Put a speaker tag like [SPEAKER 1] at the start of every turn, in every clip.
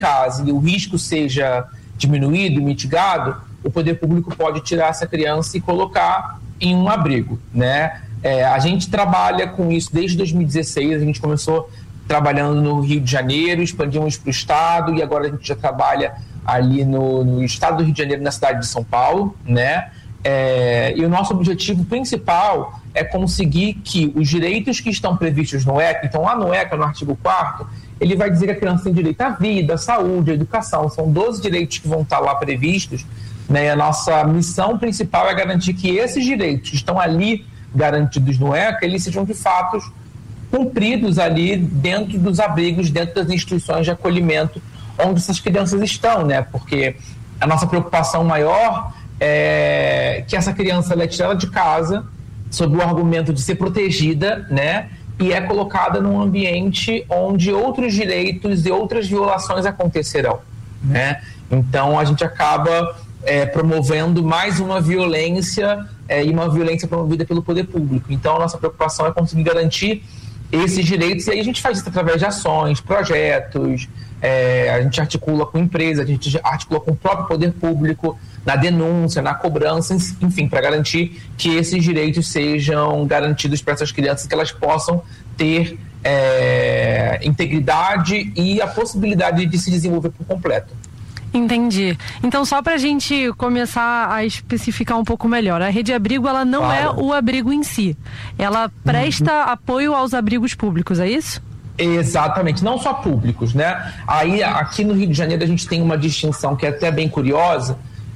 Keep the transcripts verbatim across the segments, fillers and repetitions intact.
[SPEAKER 1] casa e o risco seja diminuído, mitigado, o poder público pode tirar essa criança e colocar em um abrigo, né? É, a gente trabalha com isso desde dois mil e dezesseis, a gente começou trabalhando no Rio de Janeiro, expandimos para o estado e agora a gente já trabalha ali no, no estado do Rio de Janeiro, na cidade de São Paulo, né? É, e o nosso objetivo principal é conseguir que os direitos que estão previstos no ECA, então lá no ECA, no artigo quarto, ele vai dizer que a criança tem direito à vida, à saúde, à educação, são doze direitos que vão estar lá previstos, né? E a nossa missão principal é garantir que esses direitos que estão ali garantidos no ECA, eles sejam de fato cumpridos ali dentro dos abrigos, dentro das instituições de acolhimento onde essas crianças estão, né? Porque a nossa preocupação maior é que essa criança ela é tirada de casa sob o argumento de ser protegida, né? E é colocada num ambiente onde outros direitos e outras violações acontecerão, né? Então a gente acaba é, promovendo mais uma violência é, e uma violência promovida pelo poder público. Então a nossa preocupação é conseguir garantir esses direitos, e aí a gente faz isso através de ações, projetos, é, a gente articula com empresas, a gente articula com o próprio poder público, na denúncia, na cobrança, enfim, para garantir que esses direitos sejam garantidos para essas crianças, que elas possam ter é, integridade e a possibilidade de se desenvolver por completo.
[SPEAKER 2] Entendi. Então, só para a gente começar a especificar um pouco melhor, a Rede Abrigo, ela não claro. é o abrigo em si, ela presta uhum. apoio aos abrigos públicos, é isso?
[SPEAKER 1] Exatamente, não só públicos, né? Aí, aqui no Rio de Janeiro, a gente tem uma distinção que é até bem curiosa.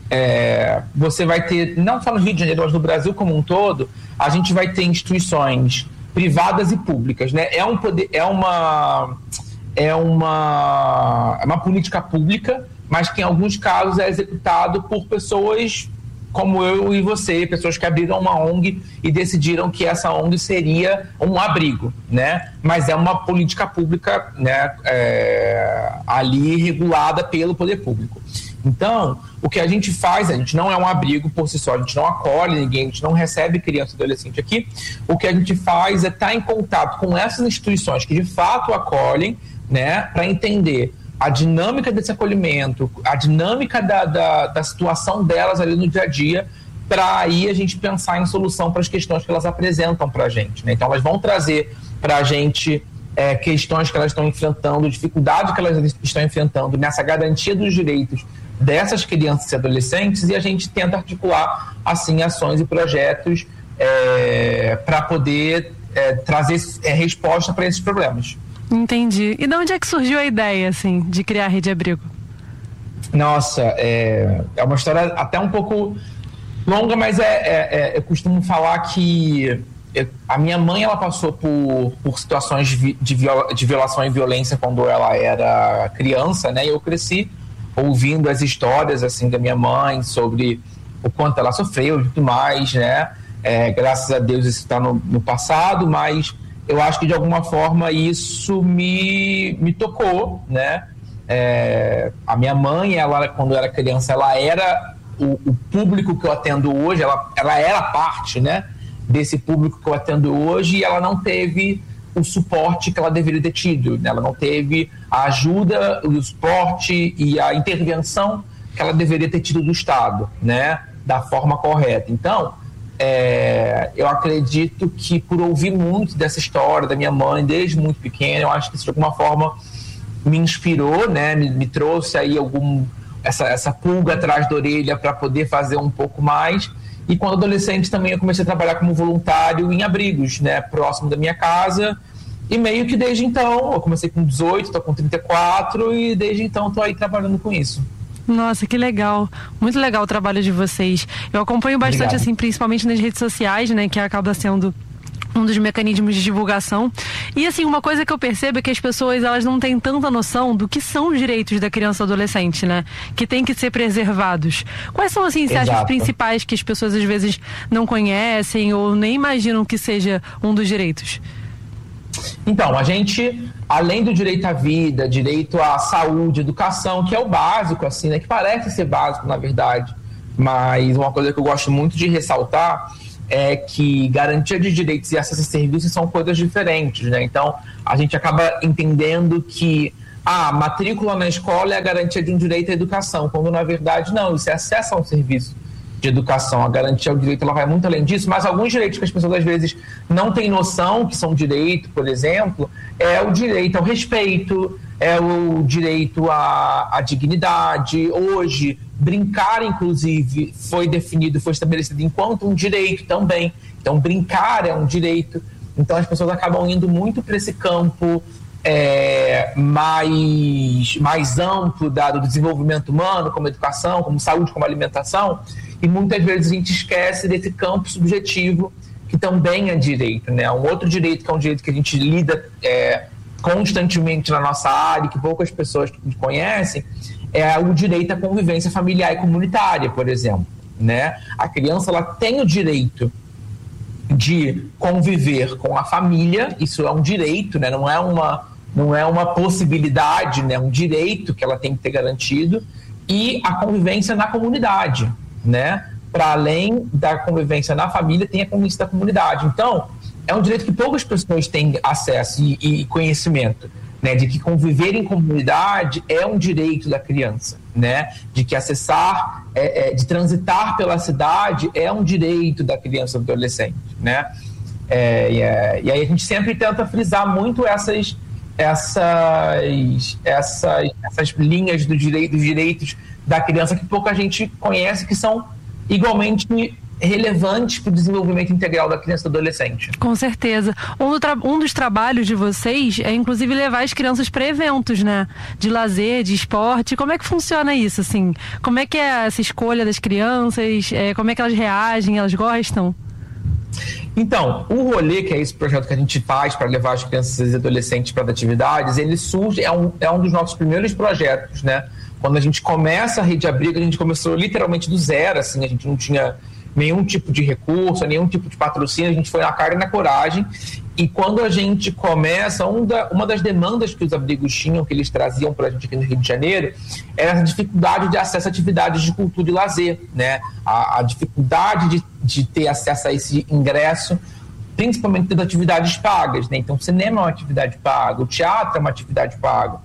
[SPEAKER 1] É, você vai ter, não só no Rio de Janeiro, mas no Brasil como um todo, a gente vai ter instituições privadas e públicas, né? É, um poder, é, uma, é uma, é uma política pública, mas que em alguns casos é executado por pessoas como eu e você, pessoas que abriram uma O N G e decidiram que essa O N G seria um abrigo, né? Mas é uma política pública, né, é, ali regulada pelo poder público. Então, o que a gente faz, a gente não é um abrigo por si só, a gente não acolhe ninguém, a gente não recebe criança e adolescente aqui. O que a gente faz é estar em contato com essas instituições que de fato acolhem, né, para entender a dinâmica desse acolhimento, a dinâmica da, da, da situação delas ali no dia a dia, para aí a gente pensar em solução para as questões que elas apresentam para a gente, né? Então elas vão trazer para a gente é, questões que elas estão enfrentando, dificuldades que elas estão enfrentando nessa garantia dos direitos dessas crianças e adolescentes, e a gente tenta articular assim ações e projetos é, para poder é, trazer é, resposta para esses problemas.
[SPEAKER 2] Entendi. E de onde é que surgiu a ideia, assim, de criar a Rede Abrigo?
[SPEAKER 1] Nossa, é, é uma história até um pouco longa, mas é, é, é, eu costumo falar que eu, a minha mãe, ela passou por, por situações de, de, viola, de violação e violência quando ela era criança, né? E eu cresci ouvindo as histórias, assim, da minha mãe sobre o quanto ela sofreu e tudo mais, né? É, graças a Deus isso está no, no passado, mas eu acho que de alguma forma isso me, me tocou, né? É, a minha mãe, ela, quando eu era criança, ela era o, o público que eu atendo hoje, ela, ela era parte, né, desse público que eu atendo hoje, e ela não teve o suporte que ela deveria ter tido, né? Ela não teve a ajuda, o suporte e a intervenção que ela deveria ter tido do Estado, né, da forma correta. Então, É, eu acredito que por ouvir muito dessa história da minha mãe desde muito pequena, eu acho que isso de alguma forma me inspirou, né, me, me trouxe aí algum, essa, essa pulga atrás da orelha para poder fazer um pouco mais. E quando adolescente também eu comecei a trabalhar como voluntário em abrigos, né, próximo da minha casa, e meio que desde então, eu comecei com dezoito, estou com trinta e quatro e desde então estou aí trabalhando com isso.
[SPEAKER 2] Nossa, que legal. Muito legal o trabalho de vocês. Eu acompanho bastante, Obrigado. assim, principalmente nas redes sociais, né, que acaba sendo um dos mecanismos de divulgação. E, assim, uma coisa que eu percebo é que as pessoas, elas não têm tanta noção do que são os direitos da criança e adolescente, né? Que tem que ser preservados. Quais são, assim, você acha, os principais que as pessoas, às vezes, não conhecem ou nem imaginam que seja um dos direitos?
[SPEAKER 1] Então, a gente, além do direito à vida, direito à saúde, educação, que é o básico, assim, né? Que parece ser básico, na verdade, mas uma coisa que eu gosto muito de ressaltar é que garantia de direitos e acesso a serviços são coisas diferentes, né? Então, a gente acaba entendendo que a matrícula na escola é a garantia de um direito à educação, quando na verdade não, isso é acesso a um serviço de educação. A garantia ao direito ela vai muito além disso, mas alguns direitos que as pessoas às vezes não têm noção que são direito, por exemplo, é o direito ao respeito, é o direito à, à dignidade. Hoje, brincar, inclusive, foi definido, foi estabelecido enquanto um direito também. Então, brincar é um direito. Então, as pessoas acabam indo muito para esse campo é, mais, mais amplo da, do desenvolvimento humano, como educação, como saúde, como alimentação, e muitas vezes a gente esquece desse campo subjetivo, que também é direito, né? Um outro direito, que é um direito que a gente lida é, constantemente na nossa área, que poucas pessoas conhecem, é o direito à convivência familiar e comunitária, por exemplo, né? A criança ela tem o direito de conviver com a família, isso é um direito, né? Não é uma, não é uma possibilidade, né? É um direito que ela tem que ter garantido, e a convivência na comunidade, né? Para além da convivência na família, tem a convivência da comunidade. Então, é um direito que poucas pessoas têm acesso e, e conhecimento, né? De que conviver em comunidade é um direito da criança, né? De que acessar, é, é, de transitar pela cidade é um direito da criança e do adolescente, né? É, e, é, e aí a gente sempre tenta frisar muito essas, essas, essas, essas linhas do direito, dos direitos da criança que pouca gente conhece, que são igualmente relevantes para o desenvolvimento integral da criança e do adolescente.
[SPEAKER 2] Com certeza. Um, do tra- um dos trabalhos de vocês é, inclusive, levar as crianças para eventos, né? De lazer, de esporte. Como é que funciona isso, assim? Como é que é essa escolha das crianças? É, como é que elas reagem? Elas gostam?
[SPEAKER 1] Então, o Rolê, que é esse projeto que a gente faz para levar as crianças e adolescentes para as atividades, ele surge, é um, é um dos nossos primeiros projetos, né? Quando a gente começa a Rede Abrigo, a gente começou literalmente do zero, assim, a gente não tinha nenhum tipo de recurso, nenhum tipo de patrocínio, a gente foi na cara e na coragem. E quando a gente começa, um da, uma das demandas que os abrigos tinham, que eles traziam para a gente aqui no Rio de Janeiro, era a dificuldade de acesso a atividades de cultura e lazer, né? A, a dificuldade de, de ter acesso a esse ingresso, principalmente das atividades pagas, né? Então, o cinema é uma atividade paga, o teatro é uma atividade paga.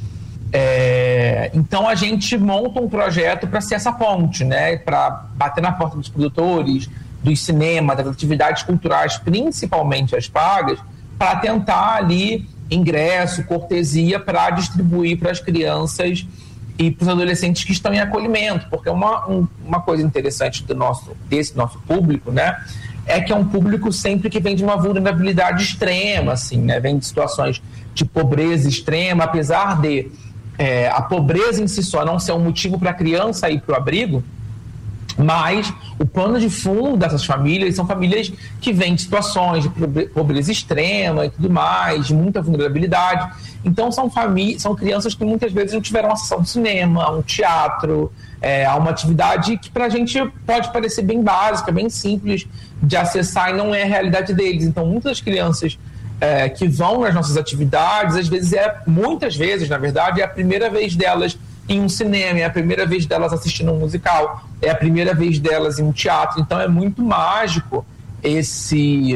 [SPEAKER 1] É, então a gente monta um projeto para ser essa ponte, né? Para bater na porta dos produtores, dos cinemas, das atividades culturais, principalmente as pagas, para tentar ali ingresso, cortesia para distribuir para as crianças e para os adolescentes que estão em acolhimento, porque uma, um, uma coisa interessante do nosso, desse nosso público, né? É que é um público sempre que vem de uma vulnerabilidade extrema, assim, né? Vem de situações de pobreza extrema, apesar de É, a pobreza em si só não ser um motivo para a criança ir para o abrigo, mas o pano de fundo dessas famílias são famílias que vêm de situações de pobreza extrema e tudo mais, de muita vulnerabilidade. Então são, famí- são crianças que muitas vezes não tiveram acesso a um cinema, a um teatro, é, a uma atividade que para a gente pode parecer bem básica, bem simples de acessar, e não é a realidade deles. Então muitas crianças É, que vão nas nossas atividades, às vezes é, muitas vezes, na verdade, é a primeira vez delas em um cinema, é a primeira vez delas assistindo um musical, é a primeira vez delas em um teatro. Então é muito mágico esse,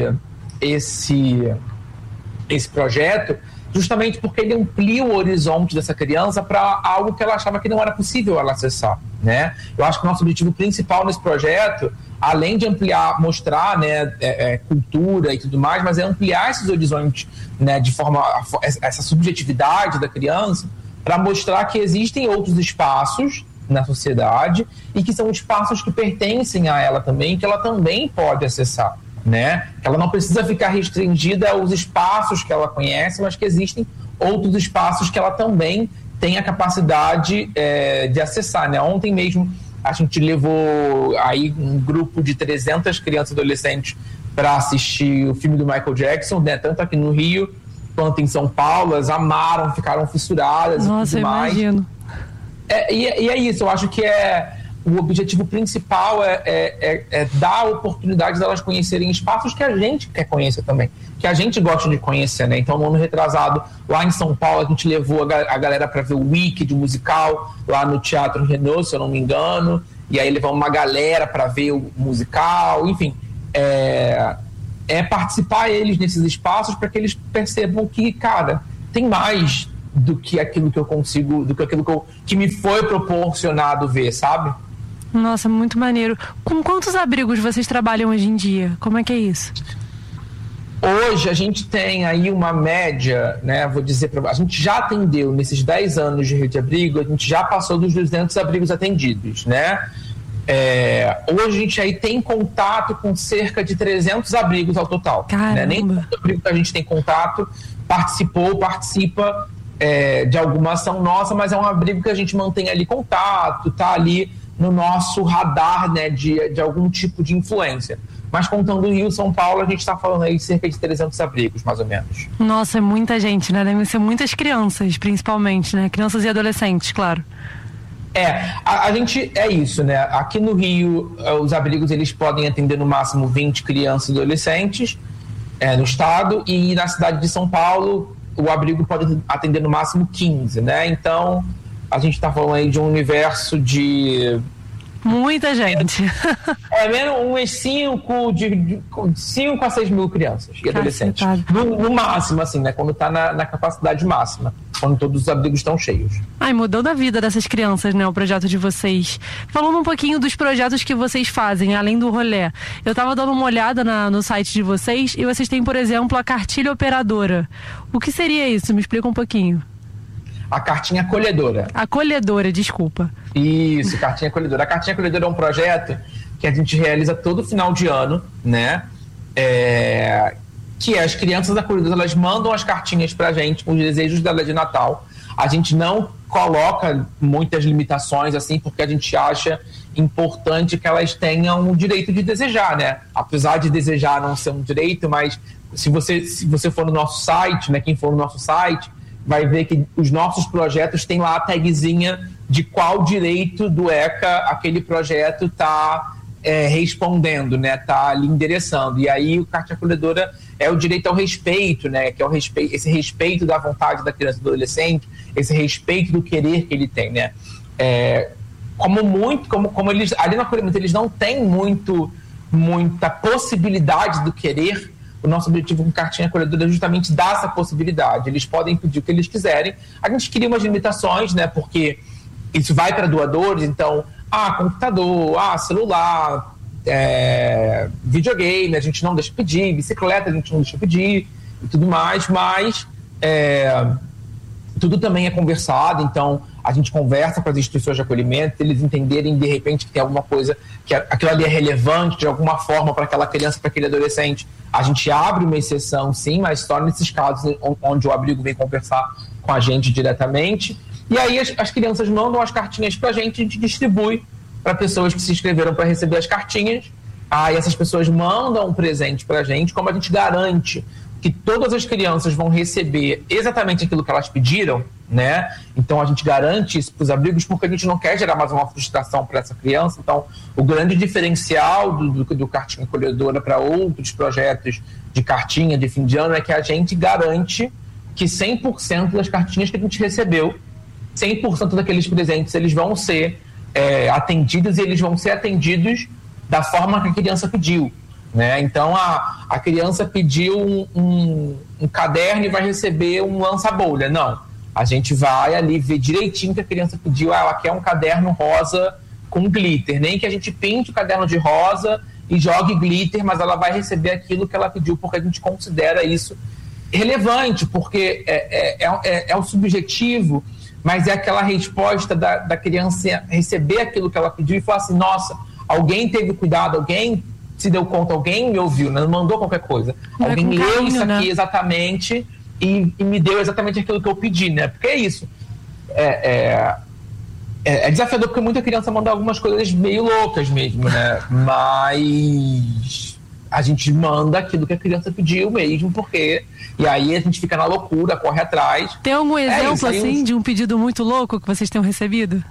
[SPEAKER 1] esse, esse projeto, justamente porque ele amplia o horizonte dessa criança para algo que ela achava que não era possível ela acessar, né? Eu acho que o nosso objetivo principal nesse projeto, além de ampliar, mostrar, né, é, é, cultura e tudo mais, mas é ampliar esses horizontes, né, de forma, essa subjetividade da criança, para mostrar que existem outros espaços na sociedade e que são espaços que pertencem a ela também, que ela também pode acessar, né? Que ela não precisa ficar restringida aos espaços que ela conhece, mas que existem outros espaços que ela também tem a capacidade é, de acessar, né? Ontem mesmo a gente levou aí um grupo de trezentas crianças e adolescentes para assistir o filme do Michael Jackson, né? Tanto aqui no Rio quanto em São Paulo. Elas amaram, ficaram fissuradas.
[SPEAKER 2] Nossa,
[SPEAKER 1] e tudo mais.
[SPEAKER 2] Imagino.
[SPEAKER 1] É, e, e é isso, eu acho que é o objetivo principal é, é, é, é dar a oportunidade delas conhecerem espaços que a gente quer conhecer também, que a gente gosta de conhecer, né? Então, no ano retrasado, lá em São Paulo, a gente levou a, a galera para ver o Wicked musical, lá no Teatro Renault, se eu não me engano, e aí levamos uma galera para ver o musical, enfim, é, é participar eles nesses espaços para que eles percebam que, cara, tem mais do que aquilo que eu consigo, do que aquilo que, eu, que me foi proporcionado ver, sabe?
[SPEAKER 2] Nossa, muito maneiro. Com quantos abrigos vocês trabalham hoje em dia? Como é que é isso?
[SPEAKER 1] Hoje a gente tem aí uma média, né? Vou dizer para a gente já atendeu nesses dez anos de rede de abrigo, a gente já passou dos duzentos abrigos atendidos, né? É, hoje a gente aí tem contato com cerca de trezentos abrigos ao total. Né? Nem todo abrigo que a gente tem contato participou, participa é, de alguma ação nossa, mas é um abrigo que a gente mantém ali contato, tá ali no nosso radar, né, de, de algum tipo de influência. Mas contando o Rio e São Paulo, a gente está falando aí de cerca de trezentos abrigos, mais ou menos.
[SPEAKER 2] Nossa, é muita gente, né? Devem ser muitas crianças, principalmente, né? Crianças e adolescentes, claro.
[SPEAKER 1] É, a, a gente, é isso, né? Aqui no Rio, os abrigos, eles podem atender no máximo vinte crianças e adolescentes é, no estado, e na cidade de São Paulo, o abrigo pode atender no máximo quinze, né? Então, a gente está falando aí de um universo de...
[SPEAKER 2] Muita gente.
[SPEAKER 1] É menos uns cinco, de cinco a seis mil crianças e adolescentes. No, no máximo, assim, né? Quando está na, na capacidade máxima, quando todos os abrigos estão cheios.
[SPEAKER 2] Ai, mudando a vida dessas crianças, né? O projeto de vocês. Falando um pouquinho dos projetos que vocês fazem, além do rolê. Eu tava dando uma olhada na, no site de vocês e vocês têm, por exemplo, a cartilha operadora. O que seria isso? Me explica um pouquinho.
[SPEAKER 1] A cartinha acolhedora.
[SPEAKER 2] Acolhedora, desculpa.
[SPEAKER 1] Isso, cartinha acolhedora. A cartinha acolhedora é um projeto que a gente realiza todo final de ano, né? É... Que as crianças acolhedoras, elas mandam as cartinhas pra gente com os desejos dela de Natal. A gente não coloca muitas limitações, assim, porque a gente acha importante que elas tenham o direito de desejar, né? Apesar de desejar não ser um direito, mas se você, se você for no nosso site, né? Quem for no nosso site, vai ver que os nossos projetos têm lá a tagzinha de qual direito do ECA aquele projeto está é, respondendo, né? Está ali endereçando. E aí o carta acolhedora é o direito ao respeito, né? Que é o respeito, esse respeito da vontade da criança e do adolescente, esse respeito do querer que ele tem, né? É, como muito, como, como eles, ali no acolhimento eles não têm muito, muita possibilidade do querer. O nosso objetivo com cartinha acolhedora é justamente dar essa possibilidade. Eles podem pedir o que eles quiserem. A gente cria umas limitações, né? Porque isso vai para doadores, então, ah, computador, ah, celular, é, videogame, a gente não deixa pedir, bicicleta a gente não deixa pedir e tudo mais, mas é, tudo também é conversado, então a gente conversa com as instituições de acolhimento, eles entenderem de repente que tem alguma coisa, que aquilo ali é relevante de alguma forma para aquela criança, para aquele adolescente. A gente abre uma exceção, sim, mas só nesses casos onde o abrigo vem conversar com a gente diretamente. E aí as, as crianças mandam as cartinhas para a gente, a gente distribui para pessoas que se inscreveram para receber as cartinhas. Aí essas pessoas mandam um presente para a gente, como a gente garante que todas as crianças vão receber exatamente aquilo que elas pediram, né? Então a gente garante isso para os abrigos porque a gente não quer gerar mais uma frustração para essa criança. Então o grande diferencial do, do, do Cartinha Acolhedora para outros projetos de cartinha de fim de ano é que a gente garante que cem por cento das cartinhas que a gente recebeu, cem por cento daqueles presentes, eles vão ser é, atendidos e eles vão ser atendidos da forma que a criança pediu. Né? Então a, a criança pediu um, um, um caderno e vai receber um lança-bolha. Não, a gente vai ali ver direitinho que a criança pediu. Ah, ela quer um caderno rosa com glitter, nem que a gente pinte o caderno de rosa e jogue glitter, mas ela vai receber aquilo que ela pediu, porque a gente considera isso relevante, porque é, é, é, é o subjetivo, mas é aquela resposta da, da criança receber aquilo que ela pediu e falar assim, nossa, alguém teve cuidado, alguém se deu conta, alguém me ouviu, não mandou qualquer coisa. Não alguém leu carinho, isso aqui, né? Exatamente e, e me deu exatamente aquilo que eu pedi, né? Porque é isso. É, é, é, é desafiador porque muita criança manda algumas coisas meio loucas mesmo, né? Mas a gente manda aquilo que a criança pediu mesmo, porque... E aí a gente fica na loucura, corre atrás.
[SPEAKER 2] Tem algum exemplo, é isso, assim, de um pedido muito louco que vocês tenham recebido?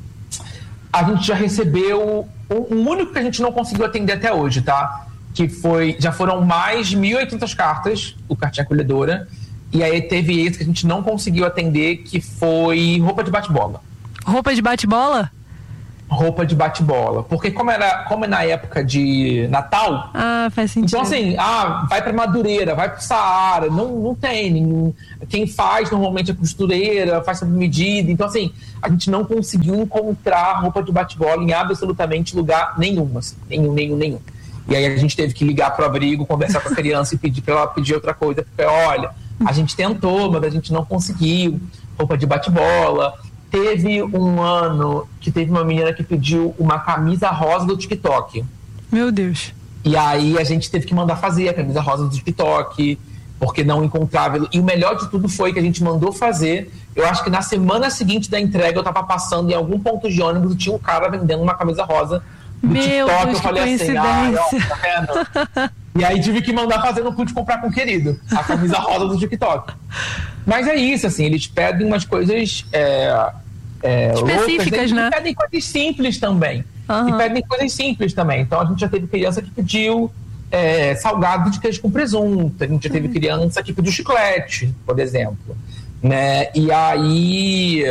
[SPEAKER 1] A gente já recebeu... O único que a gente não conseguiu atender até hoje, tá? Que foi... Já foram mais de mil e oitocentas cartas, o Cartinha Acolhedora. E aí teve esse que a gente não conseguiu atender, que foi roupa de bate-bola.
[SPEAKER 2] Roupa de bate-bola?
[SPEAKER 1] roupa de bate-bola. Porque como, era, como é na época de Natal...
[SPEAKER 2] Ah, faz sentido.
[SPEAKER 1] Então, assim, ah, vai para Madureira, vai para o Saara. Não, não tem. Quem faz, normalmente, é costureira, faz sob medida. Então, assim, a gente não conseguiu encontrar roupa de bate-bola em absolutamente lugar nenhum. Assim, nenhum, nenhum, nenhum. E aí a gente teve que ligar para o abrigo, conversar com a criança e pedir para ela pedir outra coisa. Porque, olha, a gente tentou, mas a gente não conseguiu roupa de bate-bola. Teve um ano que teve uma menina que pediu uma camisa rosa do TikTok.
[SPEAKER 2] Meu Deus.
[SPEAKER 1] E aí a gente teve que mandar fazer a camisa rosa do TikTok, porque não encontrava. E o melhor de tudo foi que a gente mandou fazer. Eu acho que na semana seguinte da entrega eu tava passando em algum ponto de ônibus e tinha um cara vendendo uma camisa rosa do
[SPEAKER 2] Meu
[SPEAKER 1] TikTok.
[SPEAKER 2] Deus,
[SPEAKER 1] eu falei assim, ah, ó, tá vendo? E aí tive que mandar fazer, não pude comprar com o querido, a camisa rosa do TikTok. Mas é isso, assim, eles pedem umas coisas... É, É,
[SPEAKER 2] específicas,
[SPEAKER 1] loucas, né?
[SPEAKER 2] né?
[SPEAKER 1] E pedem coisas simples também. Uhum. E pedem coisas simples também. Então a gente já teve criança que pediu é, salgado de queijo com presunto. A gente já teve uhum. criança que pediu chiclete, por exemplo. Né? E aí...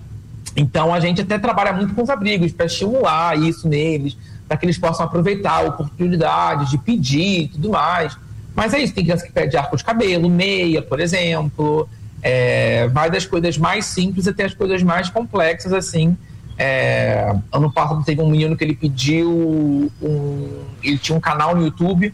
[SPEAKER 1] Então a gente até trabalha muito com os abrigos para estimular isso neles, para que eles possam aproveitar a oportunidade de pedir e tudo mais. Mas é isso, tem criança que pede arco de cabelo, meia, por exemplo... É, vai das coisas mais simples até as coisas mais complexas, assim. É, ano passado teve um menino que ele pediu um, ele tinha um canal no YouTube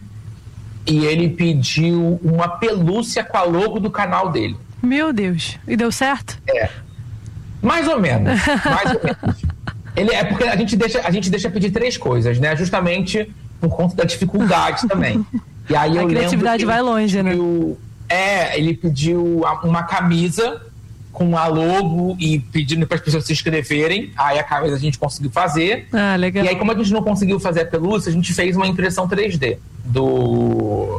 [SPEAKER 1] e ele pediu uma pelúcia com a logo do canal dele.
[SPEAKER 2] Meu Deus, e deu certo?
[SPEAKER 1] É, mais ou menos, mais ou menos. Ele, é porque a gente, deixa, a gente deixa pedir três coisas, né? Justamente por conta da dificuldade também. E aí
[SPEAKER 2] a
[SPEAKER 1] eu
[SPEAKER 2] criatividade vai longe,
[SPEAKER 1] pediu, né? É, ele pediu uma camisa com a logo e pedindo para as pessoas se inscreverem. Aí a camisa a gente conseguiu fazer.
[SPEAKER 2] Ah, legal.
[SPEAKER 1] E aí, como a gente não conseguiu fazer a pelúcia, a gente fez uma impressão três D do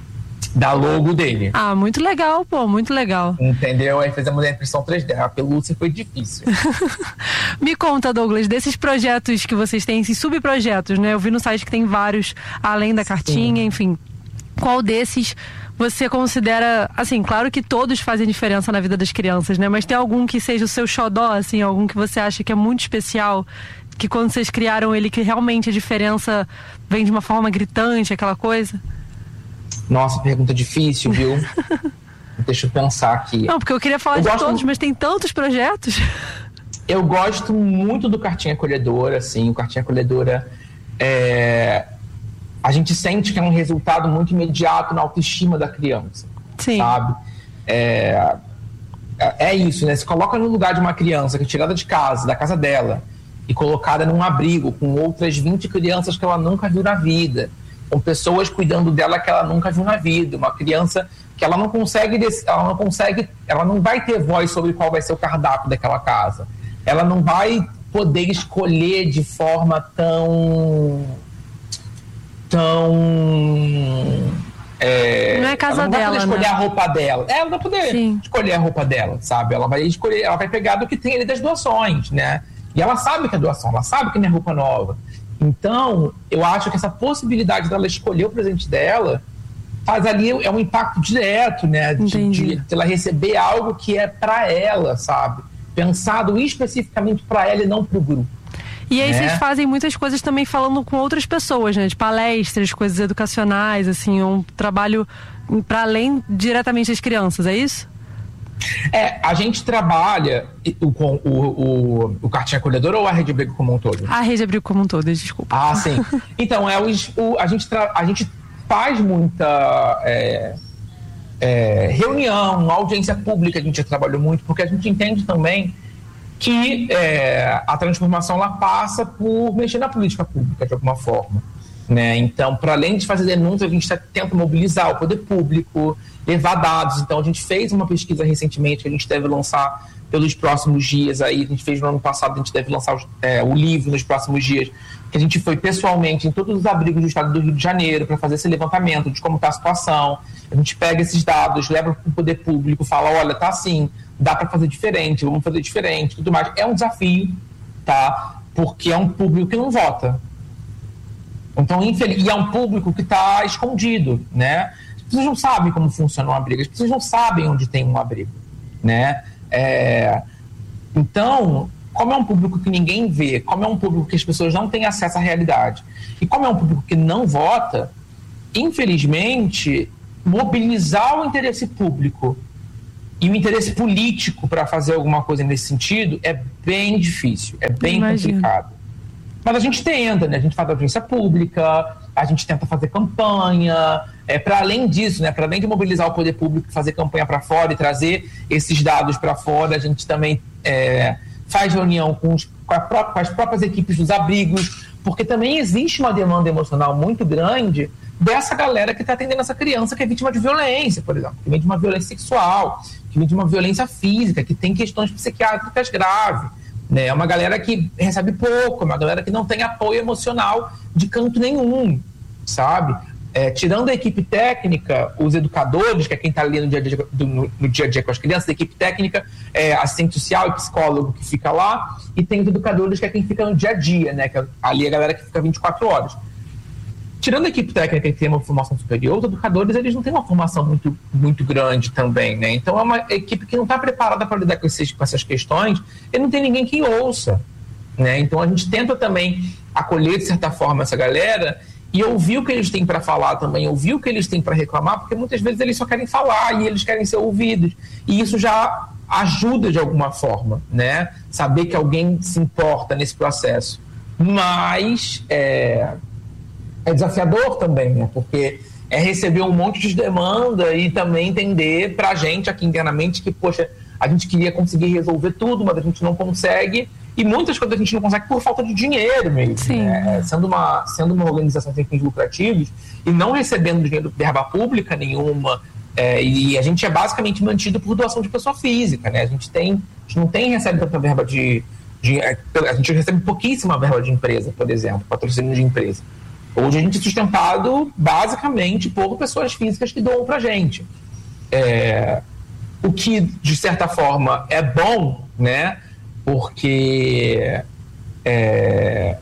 [SPEAKER 1] da logo dele.
[SPEAKER 2] Ah, muito legal, pô, muito legal.
[SPEAKER 1] Entendeu? Aí fizemos a impressão três D. A pelúcia foi difícil.
[SPEAKER 2] Me conta, Douglas, desses projetos que vocês têm, esses subprojetos, né? Eu vi no site que tem vários, além da cartinha, Sim. enfim. Qual desses você considera, assim, claro que todos fazem diferença na vida das crianças, né? Mas tem algum que seja o seu xodó, assim, algum que você acha que é muito especial, que quando vocês criaram ele, que realmente a diferença vem de uma forma gritante, aquela coisa?
[SPEAKER 1] Nossa, pergunta difícil, viu? Deixa eu pensar aqui.
[SPEAKER 2] Não, porque eu queria falar eu de gosto... todos, mas tem tantos projetos.
[SPEAKER 1] Eu gosto muito do Cartinha Acolhedora, assim, o Cartinha Acolhedora é... a gente sente que é um resultado muito imediato na autoestima da criança. Sim. Sabe? É, é isso, né? Se coloca no lugar de uma criança que é tirada de casa, da casa dela, e colocada num abrigo com outras vinte crianças que ela nunca viu na vida, com pessoas cuidando dela que ela nunca viu na vida, uma criança que ela não consegue, ela não consegue, ela não vai ter voz sobre qual vai ser o cardápio daquela casa. Ela não vai poder escolher de forma tão... tão é,
[SPEAKER 2] não é casa
[SPEAKER 1] ela não vai
[SPEAKER 2] dela,
[SPEAKER 1] poder escolher, né? A roupa dela. É, ela não vai poder Sim. escolher a roupa dela, sabe? Ela vai escolher, ela vai pegar do que tem ali das doações, né? E ela sabe que é doação, ela sabe que não é roupa nova. Então, eu acho que essa possibilidade dela escolher o presente dela faz ali, é um impacto direto, né? De, de, de ela receber algo que é para ela, sabe? Pensado especificamente para ela e não para o grupo.
[SPEAKER 2] E aí
[SPEAKER 1] né?
[SPEAKER 2] Vocês fazem muitas coisas também falando com outras pessoas, né? De palestras, coisas educacionais, assim, um trabalho para além diretamente das crianças, é isso?
[SPEAKER 1] É, a gente trabalha com o, o, o, o Cartinha Acolhedora ou a Rede Abrigo como um todo?
[SPEAKER 2] A Rede Abrigo como um todo, desculpa.
[SPEAKER 1] Ah, sim. Então, é, o, o, a, gente tra, a gente faz muita é, é, reunião, audiência pública, a gente já trabalhou muito, porque a gente entende também que é, a transformação ela passa por mexer na política pública de alguma forma, né? Então, para além de fazer denúncia, a gente tá, tenta mobilizar o poder público, levar dados. Então, a gente fez uma pesquisa recentemente que a gente deve lançar pelos próximos dias. Aí, a gente fez no ano passado, a gente deve lançar é, o livro nos próximos dias, que a gente foi pessoalmente em todos os abrigos do estado do Rio de Janeiro para fazer esse levantamento de como está a situação. A gente pega esses dados, leva para o poder público, fala, olha, tá assim, dá para fazer diferente, vamos fazer diferente, tudo mais. É um desafio, tá? Porque é um público que não vota. Então, infeliz... e é um público que está escondido, né? As pessoas não sabem como funciona um abrigo, as pessoas não sabem onde tem um abrigo, né? É... Então, como é um público que ninguém vê, como é um público que as pessoas não têm acesso à realidade, e como é um público que não vota, infelizmente, mobilizar o interesse público e o interesse político para fazer alguma coisa nesse sentido é bem difícil, é bem Imagina. complicado. Mas a gente tenta, né? A gente faz audiência pública, a gente tenta fazer campanha, é, para além disso, né? Para além de mobilizar o poder público, fazer campanha para fora e trazer esses dados para fora, a gente também é, faz reunião com, os, com, a própria, com as próprias equipes dos abrigos, porque também existe uma demanda emocional muito grande dessa galera que está atendendo essa criança que é vítima de violência, por exemplo, que vem de uma violência sexual, que vem de uma violência física, que tem questões psiquiátricas graves. Né? É uma galera que recebe pouco, é uma galera que não tem apoio emocional de canto nenhum, sabe? É, tirando a equipe técnica, os educadores, que é quem está ali no dia, a dia, no, no dia a dia com as crianças, a equipe técnica, é, assistente social e psicólogo que fica lá, e tem os educadores, que é quem fica no dia a dia, né? Que é, ali é a galera que fica vinte e quatro horas. Tirando a equipe técnica que tem uma formação superior, os educadores eles não têm uma formação muito, muito grande também, né? Então é uma equipe que não está preparada para lidar com, esses, com essas questões e não tem ninguém que ouça, né? Então a gente tenta também acolher, de certa forma, essa galera e ouvir o que eles têm para falar também, ouvir o que eles têm para reclamar, porque muitas vezes eles só querem falar e eles querem ser ouvidos. E isso já ajuda de alguma forma, né? Saber que alguém se importa nesse processo. Mas... É... é desafiador também, né? Porque é receber um monte de demanda e também entender pra gente aqui internamente que, poxa, a gente queria conseguir resolver tudo, mas a gente não consegue, e muitas coisas a gente não consegue por falta de dinheiro mesmo.
[SPEAKER 2] Sim.
[SPEAKER 1] Né? Sendo uma, sendo uma organização sem fins lucrativos e não recebendo dinheiro de verba pública nenhuma, é, e a gente é basicamente mantido por doação de pessoa física, né? A gente tem, a gente não tem, recebe tanta verba de, de... A gente recebe pouquíssima verba de empresa, por exemplo, patrocínio de empresa. Hoje a gente é sustentado basicamente por pessoas físicas que doam pra gente. É, o que, de certa forma, é bom, né? Porque é,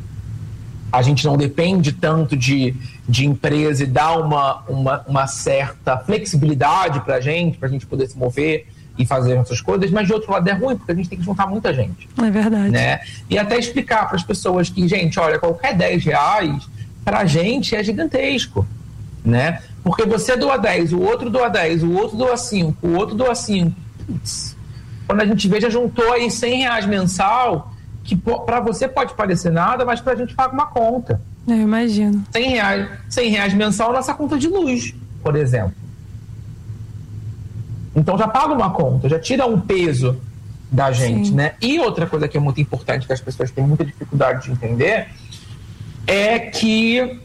[SPEAKER 1] a gente não depende tanto de, de empresa e dá uma, uma, uma certa flexibilidade pra gente, pra gente poder se mover e fazer essas coisas, mas de outro lado é ruim, porque a gente tem que juntar muita gente.
[SPEAKER 2] É verdade.
[SPEAKER 1] Né? E até explicar para as pessoas que, gente, olha, qualquer dez reais pra gente é gigantesco, né? Porque você doa dez, o outro doa dez, o outro doa cinco, o outro doa cinco. Putz, quando a gente vê, já juntou aí cem reais mensal, que para você pode parecer nada, mas pra gente paga uma conta.
[SPEAKER 2] Eu imagino.
[SPEAKER 1] cem reais, cem reais mensal nossa conta de luz, por exemplo. Então já paga uma conta, já tira um peso da gente, Sim. né? E outra coisa que é muito importante, que as pessoas têm muita dificuldade de entender, é que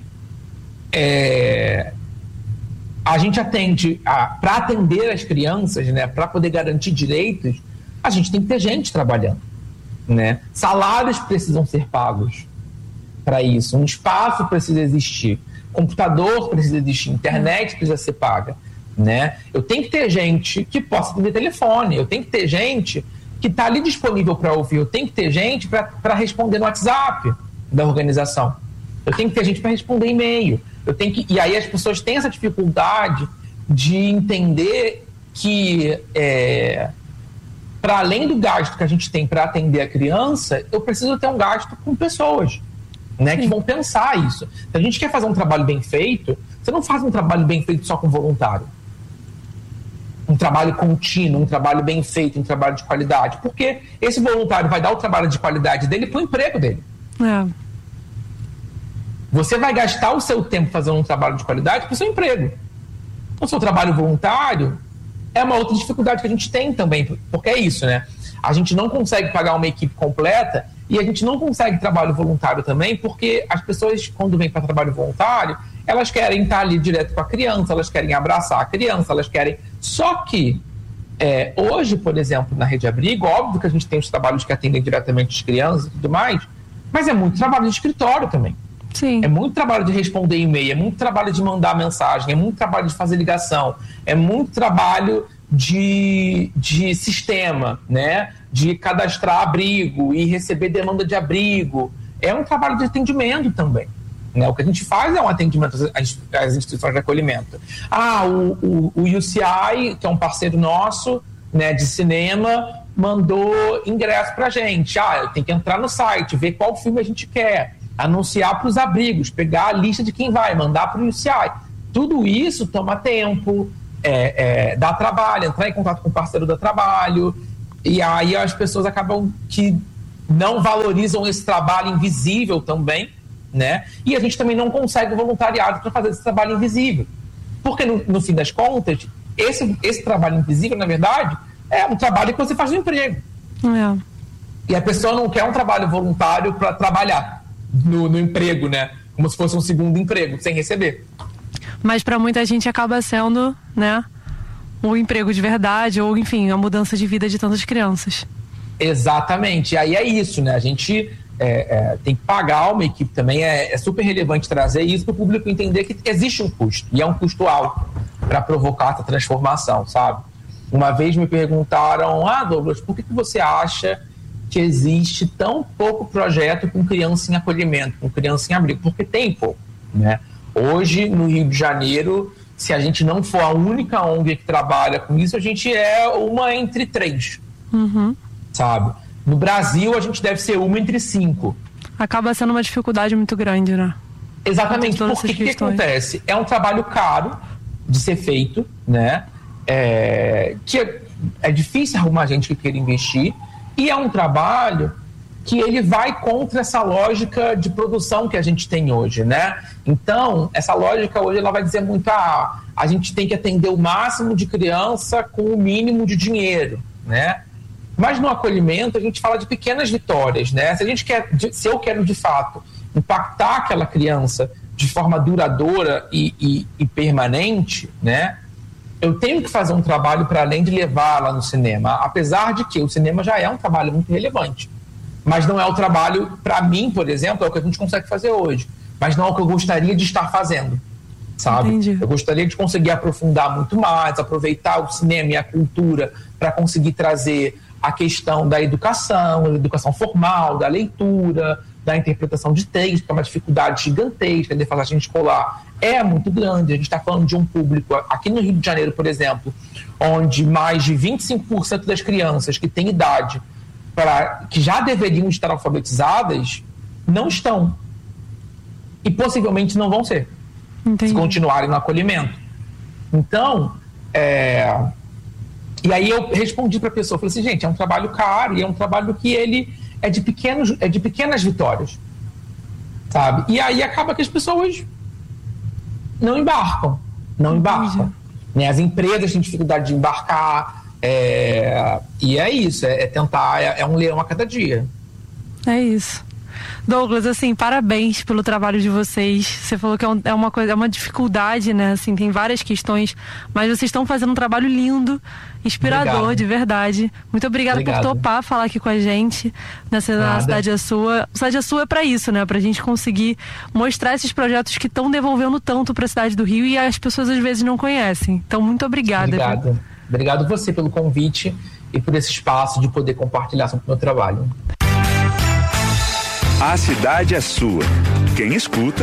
[SPEAKER 1] é, a gente atende, para atender as crianças, né, para poder garantir direitos, a gente tem que ter gente trabalhando. Né? Salários precisam ser pagos para isso, um espaço precisa existir, computador precisa existir, internet precisa ser paga. Né? Eu tenho que ter gente que possa atender telefone, eu tenho que ter gente que está ali disponível para ouvir, eu tenho que ter gente para responder no WhatsApp da organização. Eu tenho que ter gente para responder e-mail. Eu tenho que... E aí as pessoas têm essa dificuldade de entender que, é... para além do gasto que a gente tem para atender a criança, eu preciso ter um gasto com pessoas, né, que vão pensar isso. Se a gente quer fazer um trabalho bem feito, você não faz um trabalho bem feito só com voluntário. Um trabalho contínuo, um trabalho bem feito, um trabalho de qualidade. Porque esse voluntário vai dar o trabalho de qualidade dele para o emprego dele.
[SPEAKER 2] É.
[SPEAKER 1] Você vai gastar o seu tempo fazendo um trabalho de qualidade para o seu emprego. O seu trabalho voluntário é uma outra dificuldade que a gente tem também, porque é isso, né? A gente não consegue pagar uma equipe completa e a gente não consegue trabalho voluntário também, porque as pessoas, quando vêm para trabalho voluntário, elas querem estar ali direto com a criança, elas querem abraçar a criança, elas querem... Só que é, hoje, por exemplo, na Rede Abrigo, óbvio que a gente tem os trabalhos que atendem diretamente as crianças e tudo mais, mas é muito trabalho de escritório também.
[SPEAKER 2] Sim.
[SPEAKER 1] É muito trabalho de responder e-mail, é muito trabalho de mandar mensagem, é muito trabalho de fazer ligação, é muito trabalho de, de sistema, né? De cadastrar abrigo e receber demanda de abrigo. É um trabalho de atendimento também. Né? O que a gente faz é um atendimento às, às instituições de acolhimento. Ah, o, o, o U C I, que é um parceiro nosso, né, de cinema, mandou ingresso pra gente. Ah, eu tenho que entrar no site, ver qual filme a gente quer, anunciar para os abrigos, pegar a lista de quem vai, mandar para o U C I. Tudo isso toma tempo, é, é, dá trabalho, entrar em contato com o parceiro dá trabalho, e aí as pessoas acabam que não valorizam esse trabalho invisível também, né? E a gente também não consegue voluntariado para fazer esse trabalho invisível. Porque, no, no fim das contas, esse, esse trabalho invisível, na verdade, é um trabalho que você faz no emprego.
[SPEAKER 2] É.
[SPEAKER 1] E a pessoa não quer um trabalho voluntário para trabalhar no, no emprego, né? Como se fosse um segundo emprego, sem receber.
[SPEAKER 2] Mas para muita gente acaba sendo, né, um emprego de verdade, ou enfim, a mudança de vida de tantas crianças.
[SPEAKER 1] Exatamente. E aí é isso, né? A gente é, é, tem que pagar uma equipe também. É, é super relevante trazer isso para o público entender que existe um custo. E é um custo alto para provocar essa transformação, sabe? Uma vez me perguntaram, ah, Douglas, por que, que você acha que existe tão pouco projeto com criança em acolhimento, com criança em abrigo? Porque tem pouco, né? Hoje, no Rio de Janeiro, se a gente não for a única O N G que trabalha com isso, a gente é uma entre três,
[SPEAKER 2] uhum.
[SPEAKER 1] sabe? No Brasil, a gente deve ser uma entre cinco.
[SPEAKER 2] Acaba sendo uma dificuldade muito grande, né?
[SPEAKER 1] Exatamente, porque o que acontece? É um trabalho caro de ser feito, né? É, que é, é difícil arrumar gente que queira investir, e é um trabalho que ele vai contra essa lógica de produção que a gente tem hoje, né? Então, essa lógica hoje ela vai dizer muito, ah, a gente tem que atender o máximo de criança com o mínimo de dinheiro, né? Mas no acolhimento a gente fala de pequenas vitórias, né? Se a gente quer, se eu quero de fato impactar aquela criança de forma duradoura e, e, e permanente, né? Eu tenho que fazer um trabalho para além de levá-la no cinema, apesar de que o cinema já é um trabalho muito relevante. Mas não é o trabalho, para mim, por exemplo, é o que a gente consegue fazer hoje. Mas não é o que eu gostaria de estar fazendo, sabe?
[SPEAKER 2] Entendi.
[SPEAKER 1] Eu gostaria de conseguir aprofundar muito mais, aproveitar o cinema e a cultura para conseguir trazer a questão da educação, da educação formal, da leitura, da interpretação de texto, que é uma dificuldade gigantesca, a defasagem escolar é muito grande. A gente está falando de um público, aqui no Rio de Janeiro, por exemplo, onde mais de vinte e cinco por cento das crianças que têm idade para que já deveriam estar alfabetizadas não estão. E possivelmente não vão ser. Entendi. Se continuarem no acolhimento. Então, é... e aí eu respondi para a pessoa, falei assim, gente, é um trabalho caro e é um trabalho que ele é de, pequenos, é de pequenas vitórias, sabe? E aí acaba que as pessoas não embarcam, não embarcam. Né? As empresas têm dificuldade de embarcar, é... e é isso, é, é tentar, é, é um leão a cada dia.
[SPEAKER 2] É isso. Douglas, assim, parabéns pelo trabalho de vocês. Você falou que é, um, é uma coisa, é uma dificuldade, né? Assim, tem várias questões, mas vocês estão fazendo um trabalho lindo, inspirador, obrigado. De verdade. Muito obrigada obrigado. Por topar falar aqui com a gente nessa na Cidade é Sua. A Cidade é Sua é pra isso, né? Pra gente conseguir mostrar esses projetos que estão devolvendo tanto pra cidade do Rio e as pessoas às vezes não conhecem. Então, muito obrigada.
[SPEAKER 1] Obrigado. Obrigado você pelo convite e por esse espaço de poder compartilhar sobre o meu trabalho.
[SPEAKER 3] A cidade é sua. Quem escuta